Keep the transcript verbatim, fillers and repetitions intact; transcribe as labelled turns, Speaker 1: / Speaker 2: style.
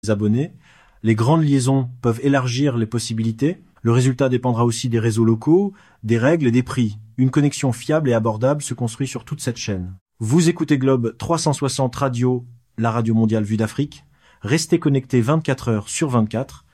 Speaker 1: abonnés. Les grandes liaisons peuvent élargir les possibilités. Le résultat dépendra aussi des réseaux locaux, des règles et des prix. Une connexion fiable et abordable se construit sur toute cette chaîne. Vous écoutez Globe trois cent soixante Radio, la radio mondiale vue d'Afrique. Restez connectés vingt-quatre heures sur vingt-quatre.